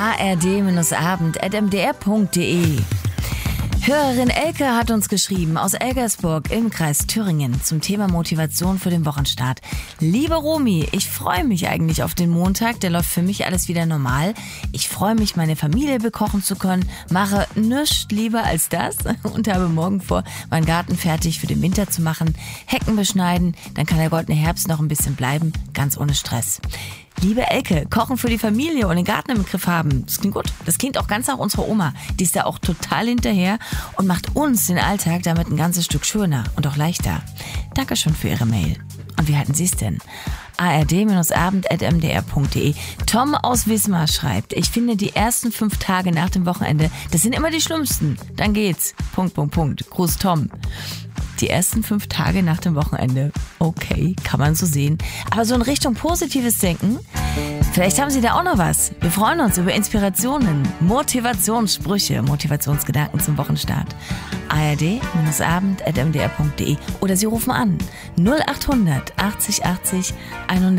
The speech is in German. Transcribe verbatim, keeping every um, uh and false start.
a r d abend at m d r punkt d e. Hörerin Elke hat uns geschrieben aus Elgersburg im Kreis Thüringen zum Thema Motivation für den Wochenstart. Liebe Romy, ich freue mich eigentlich auf den Montag, der läuft für mich alles wieder normal. Ich freue mich, meine Familie bekochen zu können, mache nichts lieber als das und habe morgen vor, meinen Garten fertig für den Winter zu machen, Hecken beschneiden, dann kann der goldene Herbst noch ein bisschen bleiben, ganz ohne Stress. Liebe Elke, kochen für die Familie und den Garten im Griff haben, das klingt gut. Das klingt auch ganz nach unserer Oma. Die ist da auch total hinterher und macht uns den Alltag damit ein ganzes Stück schöner und auch leichter. Dankeschön für Ihre Mail. Und wie halten Sie es denn? a r d abend at m d r punkt d e. Tom aus Wismar schreibt, ich finde die ersten fünf Tage nach dem Wochenende, das sind immer die schlimmsten. Dann geht's. Punkt, Punkt, Punkt. Gruß Tom. Die ersten fünf Tage nach dem Wochenende. Okay, kann man so sehen. Aber so in Richtung positives Denken, vielleicht haben Sie da auch noch was. Wir freuen uns über Inspirationen, Motivationssprüche, Motivationsgedanken zum Wochenstart. a r d abend at m d r punkt d e oder Sie rufen an null acht hundert achtzig achtzig hundert.